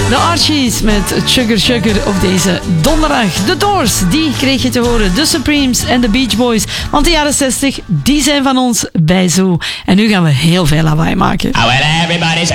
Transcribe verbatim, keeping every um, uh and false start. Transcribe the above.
De Archies met Sugar Sugar op deze donderdag. De Doors, die kreeg je te horen. De Supremes en de Beach Boys. Want de jaren zestig, die zijn van ons bij Zoo. En nu gaan we heel veel lawaai maken.